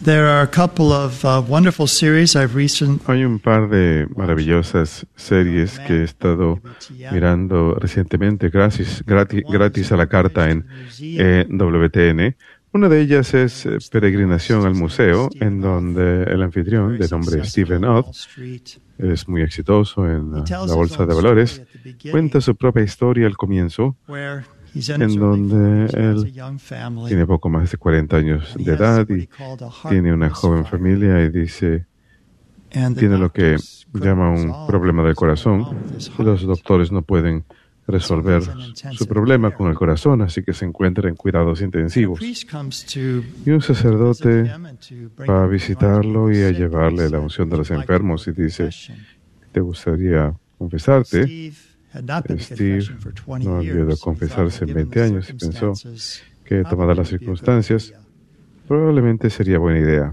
There are a couple of wonderful series I've Hay un par de maravillosas series que he estado mirando recientemente gratis a la carta en EWTN. Una de ellas es Peregrinación al Museo, en donde el anfitrión, de nombre Stephen Ott, es muy exitoso en la bolsa de valores, cuenta su propia historia al comienzo, en donde él tiene poco más de 40 años de edad y tiene una joven familia y dice, tiene lo que llama un problema del corazón. Los doctores no pueden resolver su problema con el corazón, así que se encuentra en cuidados intensivos. Y un sacerdote va a visitarlo y a llevarle la unción de los enfermos y dice, ¿te gustaría confesarte? Steve no había de confesarse en 20 años y pensó que, tomadas las circunstancias, probablemente sería buena idea.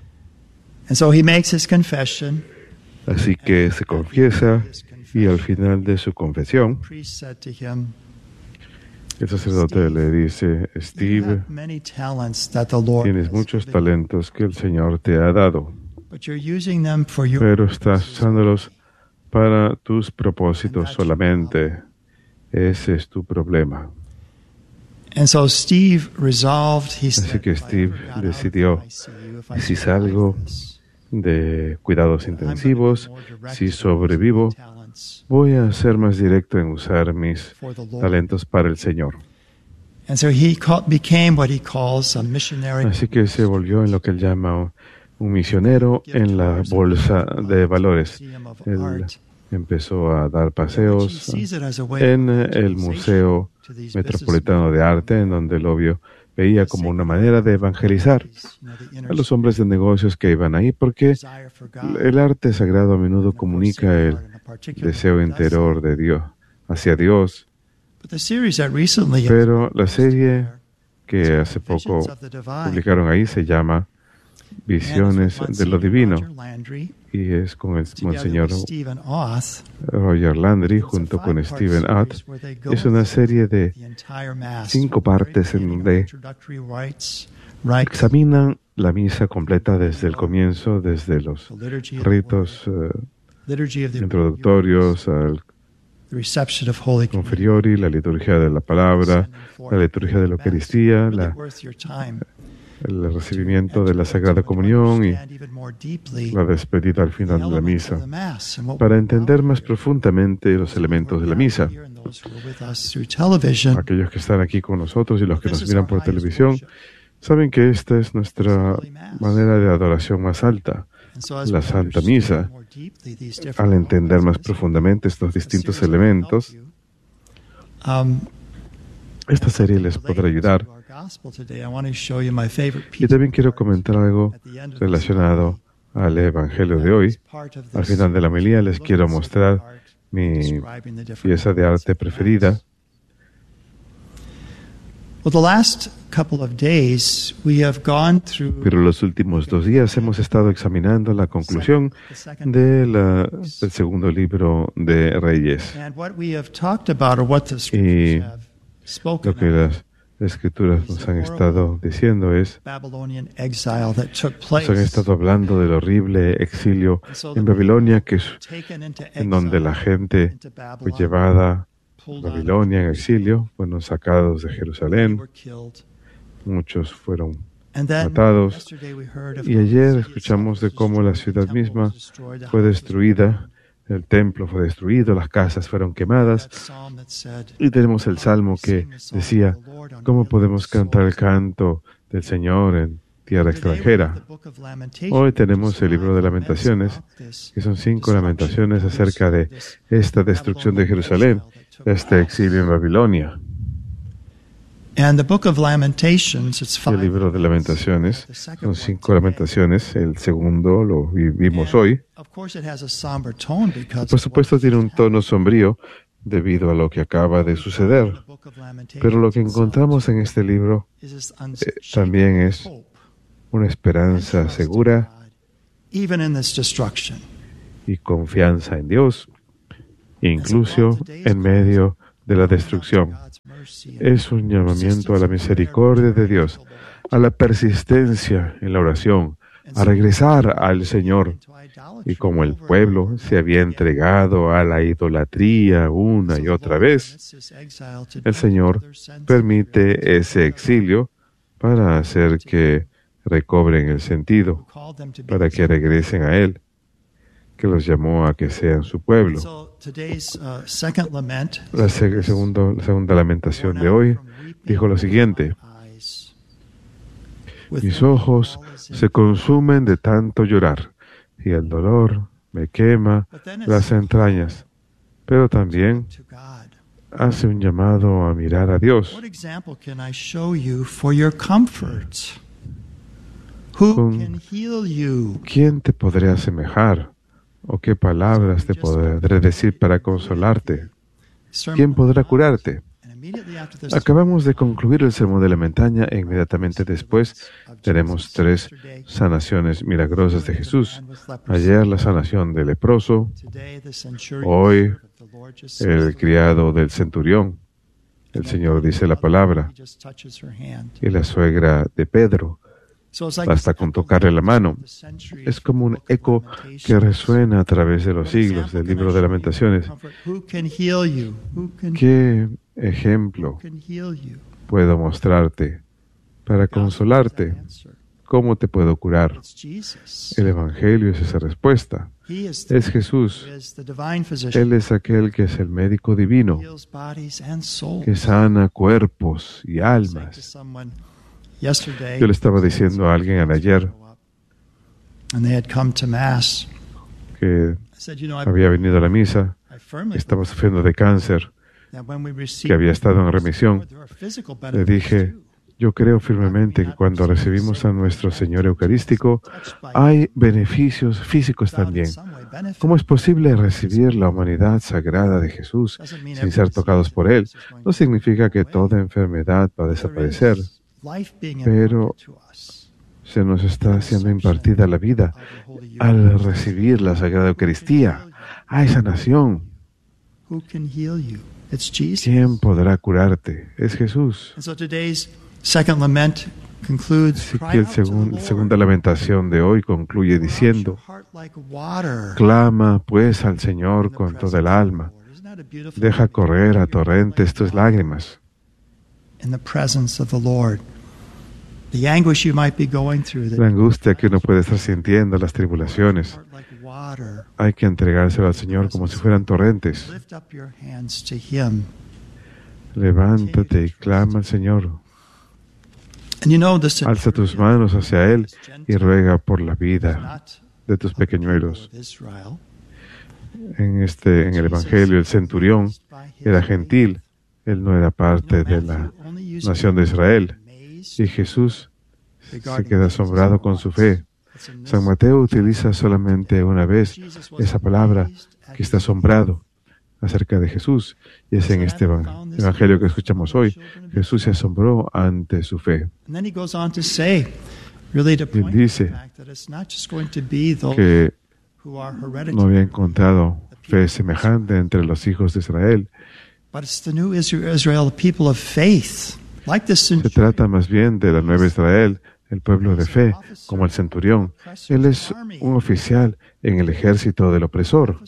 Así que se confiesa y al final de su confesión, el sacerdote le dice, Steve, tienes muchos talentos que el Señor te ha dado, pero estás usándolos para tus propósitos solamente. Ese es tu problema. Así que Steve decidió, si salgo de cuidados intensivos, si sobrevivo, voy a ser más directo en usar mis talentos para el Señor. Así que se volvió en lo que él llama un misionero en la bolsa de valores. Él empezó a dar paseos en el Museo Metropolitano de Arte, en donde lo veía como una manera de evangelizar a los hombres de negocios que iban ahí, porque el arte sagrado a menudo comunica el deseo interior de Dios hacia Dios. Pero la serie que hace poco publicaron ahí se llama Visiones de lo Divino, y es con el Monseñor Roger Landry junto con Stephen Ott. Es una serie de 5 partes en donde examinan la misa completa desde el comienzo, desde los ritos introductorios al Conferiori, la liturgia de la palabra, la liturgia de la Eucaristía, el recibimiento de la Sagrada Comunión y la despedida al final de la misa, para entender más profundamente los elementos de la misa. Aquellos que están aquí con nosotros y los que nos miran por televisión saben que esta es nuestra manera de adoración más alta, la Santa Misa. Al entender más profundamente estos distintos elementos, esta serie les podrá ayudar. Y también quiero comentar algo relacionado al Evangelio de hoy. Al final de la homilía les quiero mostrar mi pieza de arte preferida. Pero los últimos 2 días hemos estado examinando la conclusión del segundo libro de Reyes. Y lo que las Escrituras nos han estado diciendo nos han estado hablando del horrible exilio en Babilonia, en donde la gente fue llevada a Babilonia en exilio, fueron sacados de Jerusalén, muchos fueron matados, y ayer escuchamos de cómo la ciudad misma fue destruida. El templo fue destruido, las casas fueron quemadas, y tenemos el salmo que decía, ¿cómo podemos cantar el canto del Señor en tierra extranjera? Hoy tenemos el libro de Lamentaciones, que son 5 lamentaciones acerca de esta destrucción de Jerusalén, este exilio en Babilonia. El libro de Lamentaciones son 5 lamentaciones. El segundo lo vimos hoy. Por supuesto, tiene un tono sombrío debido a lo que acaba de suceder. Pero lo que encontramos en este libro también es una esperanza segura y confianza en Dios, incluso en medio de la destrucción. Es un llamamiento a la misericordia de Dios, a la persistencia en la oración, a regresar al Señor. Y como el pueblo se había entregado a la idolatría una y otra vez, el Señor permite ese exilio para hacer que recobren el sentido, para que regresen a Él, que los llamó a que sean su pueblo. La segunda lamentación de hoy dijo lo siguiente: mis ojos se consumen de tanto llorar, y el dolor me quema las entrañas. Pero también hace un llamado a mirar a Dios. ¿Con quién te podré asemejar? ¿O qué palabras te podré decir para consolarte? ¿Quién podrá curarte? Acabamos de concluir el sermón de la montaña e inmediatamente después tenemos 3 sanaciones milagrosas de Jesús. Ayer la sanación del leproso, hoy el criado del centurión. El Señor dice la palabra. Y la suegra de Pedro. Basta con tocarle la mano. Es como un eco que resuena a través de los siglos del libro de Lamentaciones. ¿Qué ejemplo puedo mostrarte para consolarte? ¿Cómo te puedo curar? El Evangelio es esa respuesta. Es Jesús. Él es aquel que es el médico divino, que sana cuerpos y almas. Yo le estaba diciendo a alguien ayer que había venido a la misa, estaba sufriendo de cáncer, que había estado en remisión. Le dije, yo creo firmemente que cuando recibimos a nuestro Señor Eucarístico hay beneficios físicos también. ¿Cómo es posible recibir la humanidad sagrada de Jesús sin ser tocados por Él? No significa que toda enfermedad va a desaparecer, pero se nos está siendo impartida la vida al recibir la Sagrada Eucaristía. Hay sanación. ¿Quién podrá curarte? Es Jesús. Así que la segunda lamentación de hoy concluye diciendo: clama pues al Señor con toda el alma. Deja correr a torrentes tus lágrimas. La angustia que uno puede estar sintiendo, las tribulaciones, hay que entregárselo al Señor como si fueran torrentes. Levántate y clama al Señor. Alza tus manos hacia Él y ruega por la vida de tus pequeñuelos. En el Evangelio, el centurión era gentil. Él no era parte de la nación de Israel. Y Jesús se queda asombrado con su fe. San Mateo utiliza solamente una vez esa palabra, que está asombrado, acerca de Jesús. Y es en este Evangelio que escuchamos hoy. Jesús se asombró ante su fe. Él dice que no había encontrado fe semejante entre los hijos de Israel. Se trata más bien de la nueva Israel, el pueblo de fe, como el centurión. Él es un oficial en el ejército del opresor.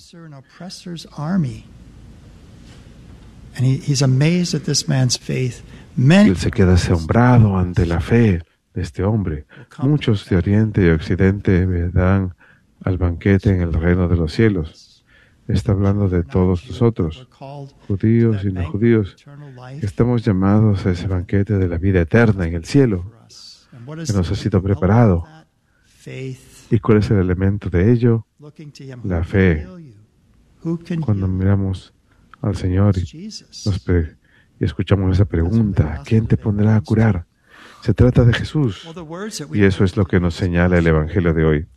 Él se queda asombrado ante la fe de este hombre. Muchos de Oriente y Occidente vendrán al banquete en el reino de los cielos. Está hablando de todos nosotros, judíos y no judíos, que estamos llamados a ese banquete de la vida eterna en el cielo, que nos ha sido preparado. ¿Y cuál es el elemento de ello? La fe. Cuando miramos al Señor y escuchamos esa pregunta, ¿quién te pondrá a curar? Se trata de Jesús. Y eso es lo que nos señala el Evangelio de hoy.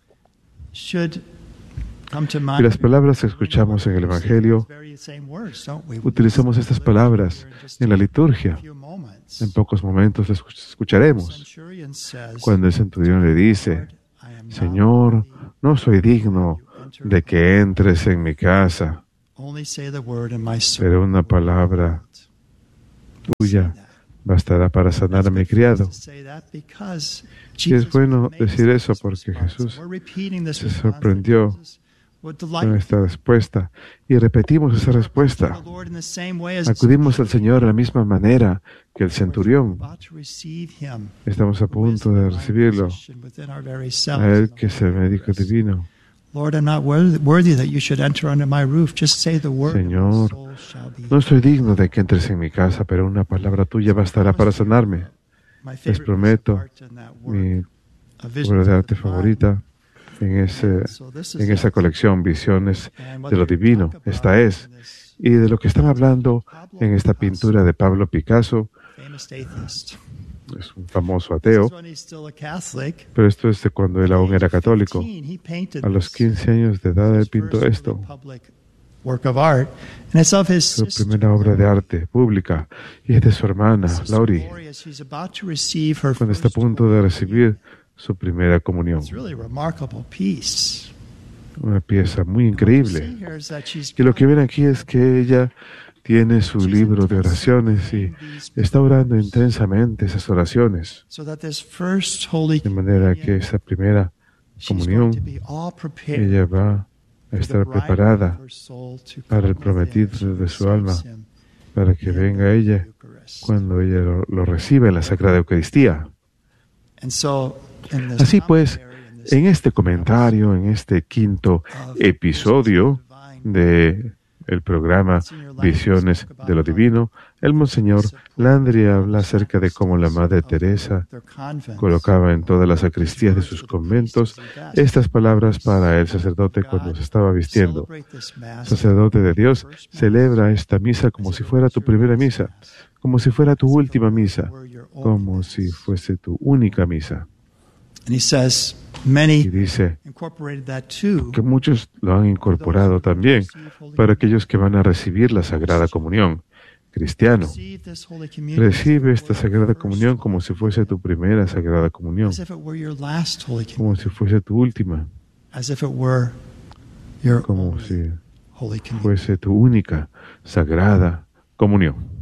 Y las palabras que escuchamos en el Evangelio, utilizamos estas palabras en la liturgia. En pocos momentos las escucharemos. Cuando el centurión le dice: Señor, no soy digno de que entres en mi casa, pero una palabra tuya bastará para sanar a mi criado. Y es bueno decir eso porque Jesús se sorprendió con esta respuesta y repetimos esa respuesta. Acudimos al Señor de la misma manera que el centurión. Estamos a punto de recibirlo, a Él que es el médico divino. Señor, no soy digno de que entres en mi casa, pero una palabra tuya bastará para sanarme. Les prometo mi obra de arte favorita en esa colección, Visiones de lo Divino. Esta es. Y de lo que están hablando en esta pintura de Pablo Picasso, es un famoso ateo, pero esto es de cuando él aún era católico. A los 15 años de edad él pintó esto. Su primera obra de arte pública, y es de su hermana, Laurie, cuando está a punto de recibir su primera comunión. Una pieza muy increíble. Y lo que ven aquí es que ella tiene su libro de oraciones y está orando intensamente esas oraciones, de manera que esa primera comunión, ella va a estar preparada para el prometido de su alma, para que venga ella cuando ella lo reciba en la Sagrada Eucaristía. Así pues, en este comentario, en este quinto episodio de el programa Visiones de lo Divino, el Monseñor Landry habla acerca de cómo la Madre Teresa colocaba en todas las sacristías de sus conventos estas palabras para el sacerdote cuando se estaba vistiendo. Sacerdote de Dios, celebra esta misa como si fuera tu primera misa, como si fuera tu última misa, como si fuese tu única misa. Y dice que muchos lo han incorporado también para aquellos que van a recibir la Sagrada Comunión. Cristiano, recibe esta Sagrada Comunión como si fuese tu primera Sagrada Comunión, como si fuese tu última, como si fuese tu única Sagrada Comunión.